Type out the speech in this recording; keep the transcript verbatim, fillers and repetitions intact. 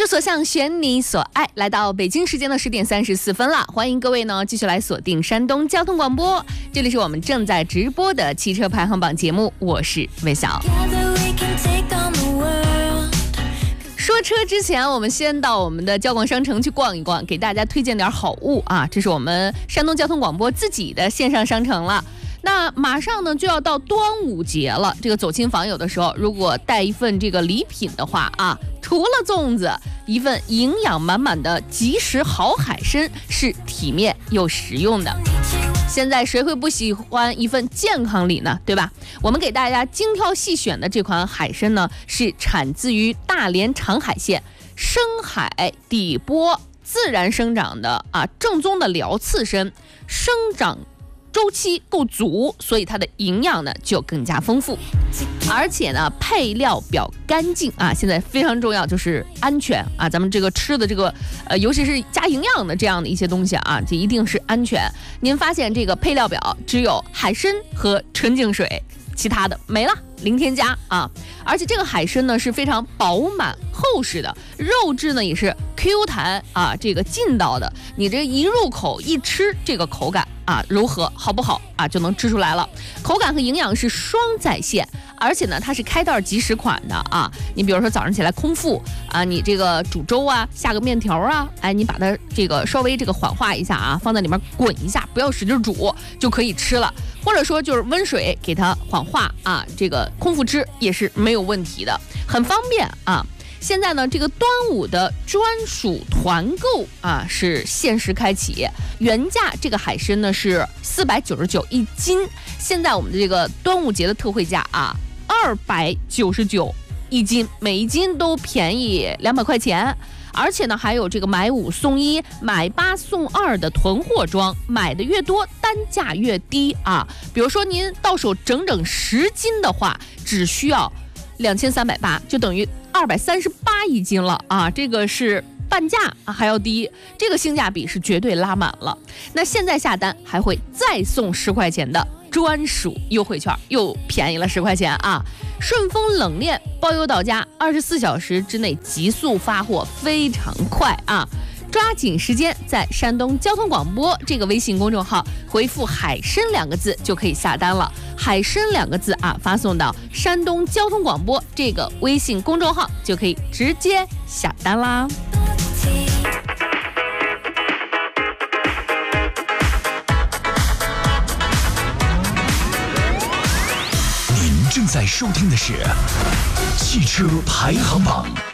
所向，选你所爱。来到北京时间的十点三十四分了，欢迎各位呢继续来锁定山东交通广播，这里是我们正在直播的汽车排行榜节目，我是魏晓。说车之前，我们先到我们的交广商城去逛一逛，给大家推荐点好物啊！这是我们山东交通广播自己的线上商城了。那马上呢就要到端午节了，这个走亲访友的时候，如果带一份这个礼品的话啊，除了粽子，一份营养满满的即食好海参是体面又实用的。现在谁会不喜欢一份健康礼呢？对吧？我们给大家精挑细选的这款海参呢，是产自于大连长海县深海底波自然生长的啊，正宗的辽刺参，生长周期够足，所以它的营养呢就更加丰富，而且呢配料表干净啊，现在非常重要就是安全啊，咱们这个吃的这个呃，尤其是加营养的这样的一些东西啊，这一定是安全。您发现这个配料表只有海参和纯净水，其他的没了，零添加啊！而且这个海参呢是非常饱满厚实的，肉质呢也是 Q 弹啊，这个劲道的，你这一入口一吃，这个口感啊如何好不好啊就能吃出来了，口感和营养是双在线，而且呢它是开袋即食款的啊。你比如说早上起来空腹啊，你这个煮粥啊，下个面条啊，哎，你把它这个稍微这个缓化一下啊，放在里面滚一下，不要使劲煮就可以吃了。或者说就是温水给它缓化啊，这个空腹吃也是没有问题的，很方便啊。现在呢，这个端午的专属团购啊是限时开启，原价这个海参呢是四百九十九一斤，现在我们的这个端午节的特惠价啊，二百九十九一斤，每一斤都便宜两百块钱。而且呢，还有这个买五送一、买八送二的囤货装，买的越多，单价越低啊。比如说您到手整整十斤的话，只需要两千三百八，就等于二百三十八一斤了啊！这个是半价啊，还要低，这个性价比是绝对拉满了。那现在下单还会再送十块钱的专属优惠券，又便宜了十块钱啊！顺丰冷链包邮到家，二十四小时之内急速发货，非常快啊！抓紧时间，在山东交通广播这个微信公众号回复海参两个字就可以下单了。海参两个字啊，发送到山东交通广播这个微信公众号就可以直接下单啦。 您正在收听的是汽车排行榜。